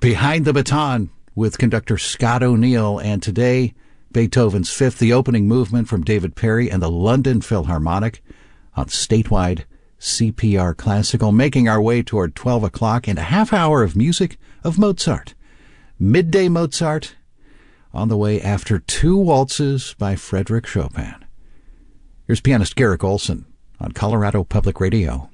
Behind the Baton with conductor Scott O'Neill, and today, Beethoven's Fifth, the opening movement from David Perry and the London Philharmonic on statewide CPR Classical, making our way toward 12 o'clock and a half hour of music of Mozart. Midday Mozart on the way after two waltzes by Frédéric Chopin. Here's pianist Garrick Olson on Colorado Public Radio.